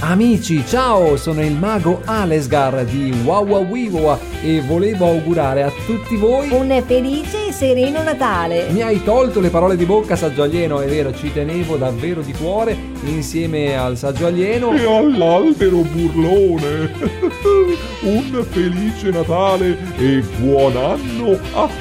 Amici, ciao, sono il mago Alesgar di Wawawiwa e volevo augurare a tutti voi un felice e sereno Natale. Mi hai tolto le parole di bocca, saggio alieno, è vero, ci tenevo davvero di cuore insieme al saggio alieno e all'albero burlone. Un felice Natale e buon anno a